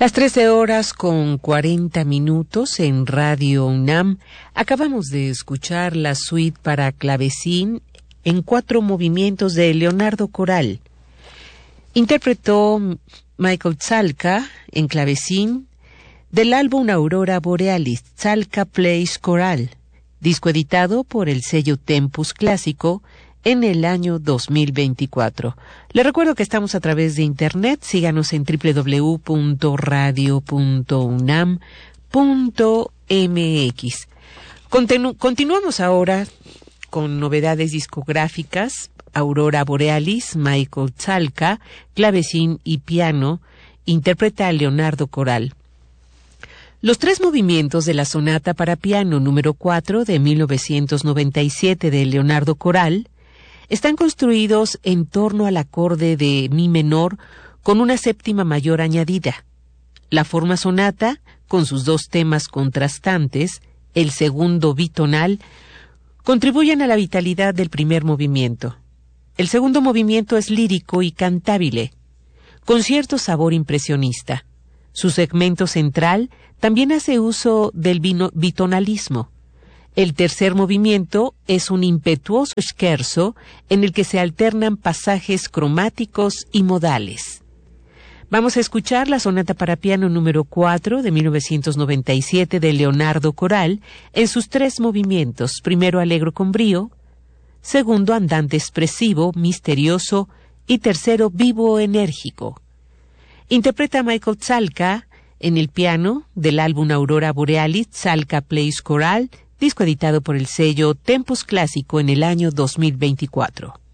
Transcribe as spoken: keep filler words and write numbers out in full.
Las trece horas con cuarenta minutos en Radio UNAM. Acabamos de escuchar la suite para clavecín en cuatro movimientos de Leonardo Coral. Interpretó Michael Zalka en clavecín del álbum Aurora Borealis, Zalka Plays Coral, disco editado por el sello Tempus Clásico en el año dos mil veinticuatro. Le recuerdo que estamos a través de internet. Síganos en doble u doble u doble u punto radio punto unam punto m x. Continu- continuamos ahora con novedades discográficas. Aurora Borealis, Michael Zalka, clavecín y piano, interpreta a Leonardo Coral. Los tres movimientos de la sonata para piano número cuatro de mil novecientos noventa y siete de Leonardo Coral están construidos en torno al acorde de mi menor con una séptima mayor añadida. La forma sonata, con sus dos temas contrastantes, el segundo bitonal, contribuyen a la vitalidad del primer movimiento. El segundo movimiento es lírico y cantable, con cierto sabor impresionista. Su segmento central también hace uso del vino- bitonalismo. El tercer movimiento es un impetuoso scherzo en el que se alternan pasajes cromáticos y modales. Vamos a escuchar la sonata para piano número cuatro de mil novecientos noventa y siete de Leonardo Coral en sus tres movimientos: primero allegro con brío, segundo andante expresivo, misterioso y tercero vivo enérgico. Interpreta a Michael Zalka en el piano del álbum Aurora Borealis, Zalka Plays Coral, disco editado por el sello Tempus Clásico en el año dos mil veinticuatro.